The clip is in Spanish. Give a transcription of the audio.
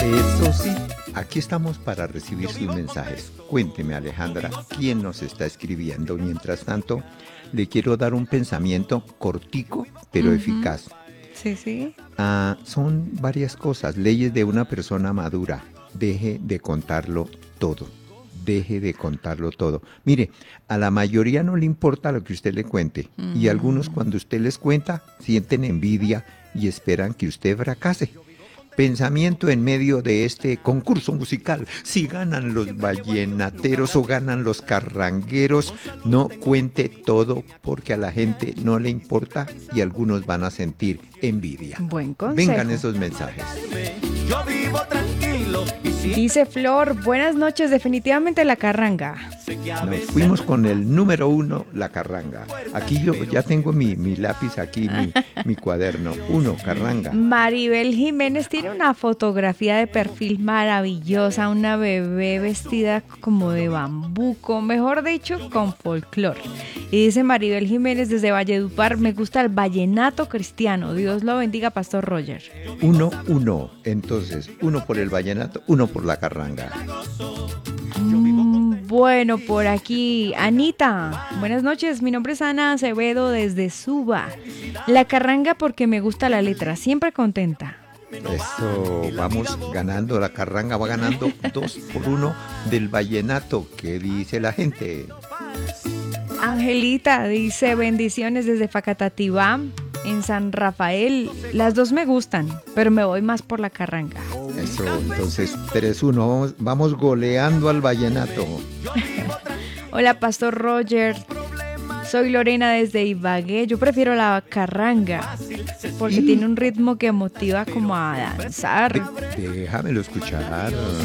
Eso sí, aquí estamos para recibir sus mensajes. Cuénteme, Alejandra, quién nos está escribiendo. Mientras tanto, le quiero dar un pensamiento cortico, pero Ujú. eficaz. Sí, sí. Son varias cosas, leyes de una persona madura. Deje de contarlo todo. Deje de contarlo todo. Mire, a la mayoría no le importa lo que usted le cuente. Y algunos Mm. cuando usted les cuenta sienten envidia y esperan que usted fracase. Pensamiento en medio de este concurso musical. Si ganan los vallenateros o ganan los carrangueros, no cuente todo porque a la gente no le importa y algunos van a sentir envidia. Buen Vengan consejo. esos mensajes. Yo vivo tranquilo y si Dice Flor, buenas noches, definitivamente la carranga. sé que a Nos veces fuimos con el número 1, la carranga. Aquí yo ya tengo mi lápiz, aquí mi cuaderno. 1, carranga. Maribel Jiménez tiene una fotografía de perfil maravillosa, una bebé vestida como de bambuco, mejor dicho, con folclor. Y dice Maribel Jiménez desde Valledupar, me gusta el vallenato cristiano. Dios lo bendiga, Pastor Roger. 1, 1. Entonces, 1 por el vallenato, 1 por la carranga. Bueno, por aquí, Anita. Buenas noches, mi nombre es Ana Acevedo desde Suba. La carranga porque me gusta la letra, siempre contenta. Eso, vamos ganando, la carranga va ganando 2 por 1 del vallenato. ¿Qué dice la gente? Angelita dice bendiciones desde Facatativá, en San Rafael. Las dos me gustan, pero me voy más por la carranga. Eso, entonces 3-1, vamos goleando al vallenato. Hola, Pastor Roger. Soy Lorena desde Ibagué. Yo prefiero la carranga porque tiene un ritmo que motiva como a danzar. Déjamelo escuchar.